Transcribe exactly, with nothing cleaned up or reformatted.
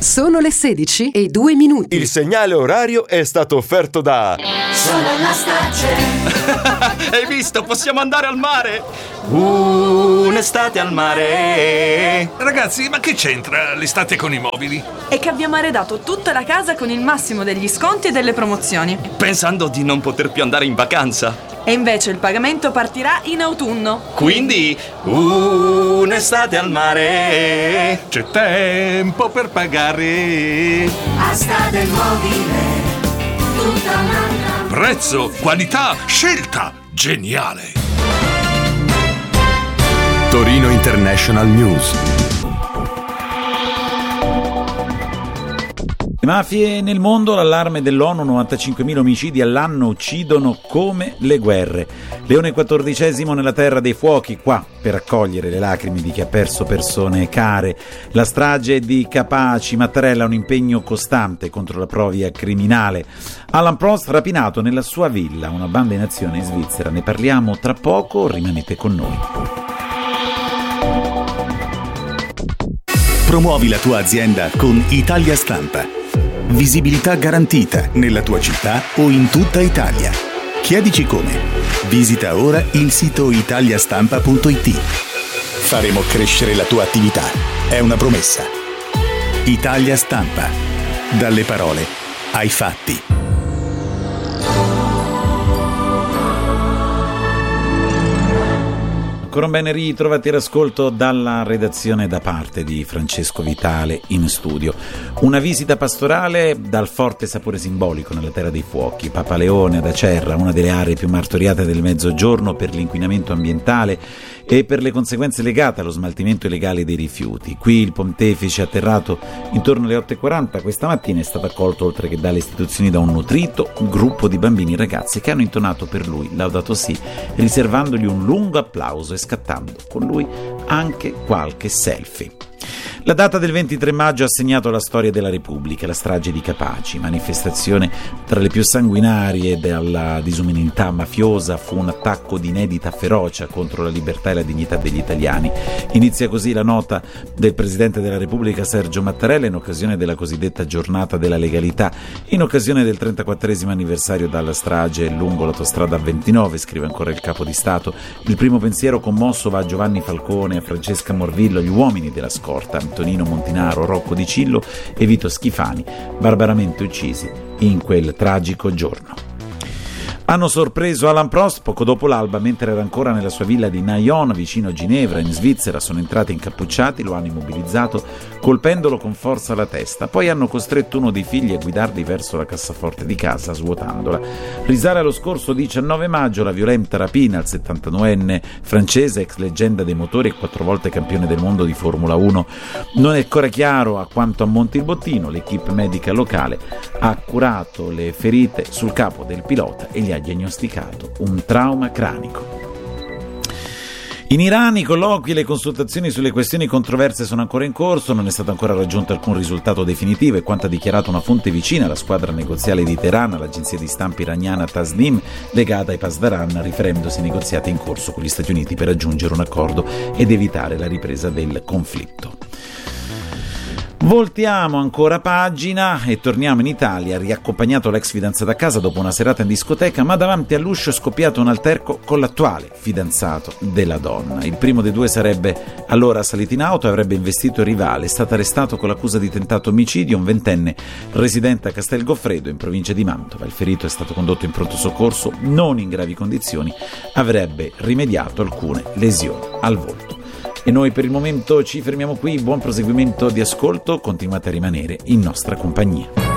Sono le sedici e due minuti. Il segnale orario è stato offerto da Sono la strage. Hai visto? Possiamo andare al mare. Uh, un'estate al mare. Ragazzi, ma che c'entra l'estate con i mobili? È che abbiamo arredato tutta la casa con il massimo degli sconti e delle promozioni, Pensando di non poter più andare in vacanza. e invece il pagamento partirà in autunno. Quindi, uh, un'estate al mare. C'è tempo per pagare. Asta del mobile, tutta un'altra. Prezzo, qualità, scelta. Geniale. Torino International News. Mafie nel mondo, l'allarme dell'ONU, novantacinquemila omicidi all'anno uccidono come le guerre. Leone quattordicesimo nella terra dei fuochi, qua per accogliere le lacrime di chi ha perso persone care. La strage di Capaci, Mattarella, un impegno costante contro la provia criminale. Alan Prost rapinato nella sua villa, una banda in azione in Svizzera. Ne parliamo tra poco, rimanete con noi. Promuovi la tua azienda con Italia Stampa. Visibilità garantita nella tua città o in tutta Italia. Chiedici come. Visita ora il sito italiastampa punto it. Faremo crescere la tua attività. È una promessa. Italia Stampa. Dalle parole ai fatti. Ancora un bene ritrovati all'ascolto dalla redazione da parte di Francesco Vitale in studio. Una visita pastorale dal forte sapore simbolico nella Terra dei Fuochi. Papa Leone ad Acerra, una delle aree più martoriate del Mezzogiorno per l'inquinamento ambientale e per le conseguenze legate allo smaltimento illegale dei rifiuti. Qui il pontefice, atterrato intorno alle otto e quaranta questa mattina, è stato accolto oltre che dalle istituzioni da un nutrito gruppo di bambini e ragazzi che hanno intonato per lui Laudato Si, riservandogli un lungo applauso e scattando con lui anche qualche selfie. La data del ventitré maggio ha segnato la storia della Repubblica, la strage di Capaci, manifestazione tra le più sanguinarie della disumanità mafiosa. Fu un attacco di inedita ferocia contro la libertà e la dignità degli italiani. Inizia così la nota del Presidente della Repubblica Sergio Mattarella in occasione della cosiddetta giornata della legalità, in occasione del trentaquattresimo anniversario dalla strage lungo l'autostrada A ventinove, scrive ancora il Capo di Stato. Il primo pensiero commosso va a Giovanni Falcone, a Francesca Morvillo, agli uomini della scorta, Antonino Montinaro, Rocco Di Cillo e Vito Schifani, barbaramente uccisi in quel tragico giorno. Hanno sorpreso Alan Prost poco dopo l'alba, mentre era ancora nella sua villa di Nyon, vicino a Ginevra, in Svizzera. Sono entrati incappucciati, lo hanno immobilizzato, colpendolo con forza alla testa. Poi hanno costretto uno dei figli a guidarli verso la cassaforte di casa, svuotandola. Risale allo scorso diciannove maggio la violenta rapina al settantanovenne francese, ex leggenda dei motori e quattro volte campione del mondo di Formula uno. Non è ancora chiaro a quanto ammonti il bottino. L'equipe medica locale ha curato le ferite sul capo del pilota e gli ha diagnosticato un trauma cranico. In Iran i colloqui e le consultazioni sulle questioni controverse sono ancora in corso, non è stato ancora raggiunto alcun risultato definitivo, e quanto ha dichiarato una fonte vicina alla squadra negoziale di Teheran, all'agenzia di stampa iraniana Tasnim, legata ai Pasdaran, riferendosi ai negoziati in corso con gli Stati Uniti per raggiungere un accordo ed evitare la ripresa del conflitto. Voltiamo ancora pagina e torniamo in Italia. Riaccompagnato l'ex fidanzato a casa dopo una serata in discoteca, ma davanti all'uscio è scoppiato un alterco con l'attuale fidanzato della donna. Il primo dei due sarebbe allora salito in auto e avrebbe investito il rivale. È stato arrestato con l'accusa di tentato omicidio un ventenne residente a Castel Goffredo, in provincia di Mantova. Il ferito è stato condotto in pronto soccorso, non in gravi condizioni, avrebbe rimediato alcune lesioni al volto. E noi per il momento ci fermiamo qui, buon proseguimento di ascolto, continuate a rimanere in nostra compagnia.